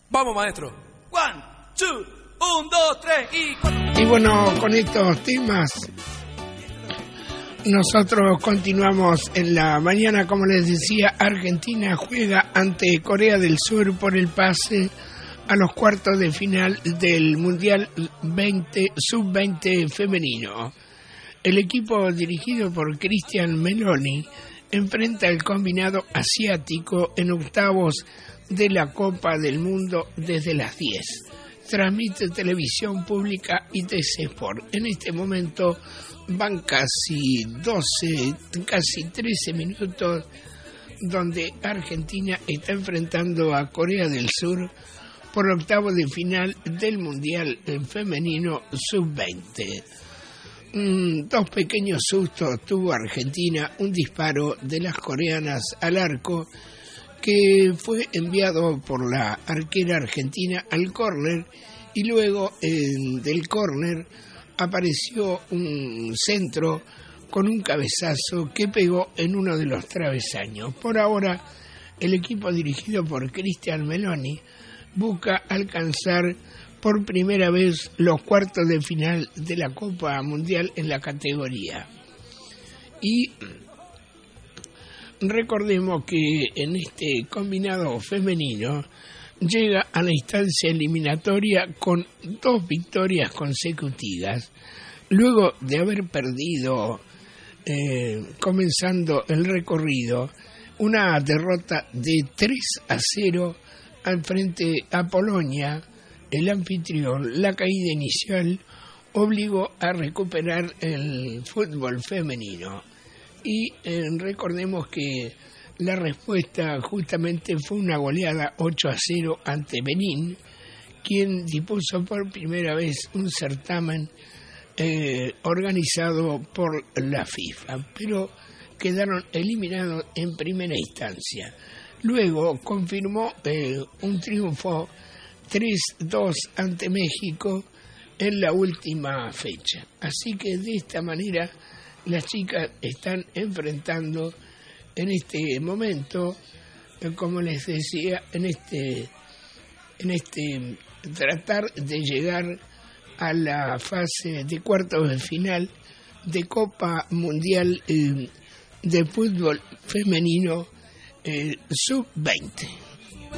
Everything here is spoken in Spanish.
Vamos, maestro. 1, 2, 1, 2, 3 y 4. Y bueno, con estos temas nosotros continuamos en la mañana. Como les decía, Argentina juega ante Corea del Sur por el pase a los cuartos de final del Mundial Sub-20 femenino. El equipo dirigido por Cristian Meloni enfrenta al combinado asiático en octavos de la Copa del Mundo desde las 10. Transmite televisión pública y TC Sport. En este momento van casi 13 minutos donde Argentina está enfrentando a Corea del Sur por octavo de final del Mundial Femenino Sub-20. Dos pequeños sustos tuvo Argentina, un disparo de las coreanas al arco que fue enviado por la arquera argentina al córner, y luego del córner apareció un centro con un cabezazo que pegó en uno de los travesaños. Por ahora, el equipo dirigido por Cristian Meloni busca alcanzar por primera vez los cuartos de final de la Copa Mundial en la categoría. Y recordemos que en este combinado femenino llega a la instancia eliminatoria con 2 victorias consecutivas, luego de haber perdido, comenzando el recorrido, una derrota de 3-0 al frente a Polonia. El anfitrión. La caída inicial obligó a recuperar el fútbol femenino. Y recordemos que la respuesta justamente fue una goleada 8-0 ante Benín, quien dispuso por primera vez un certamen organizado por la FIFA, pero quedaron eliminados en primera instancia. Luego confirmó un triunfo 3-2 ante México en la última fecha. Así que de esta manera las chicas están enfrentando en este momento, como les decía, en este tratar de llegar a la fase de cuartos de final de Copa Mundial de Fútbol Femenino Sub-20.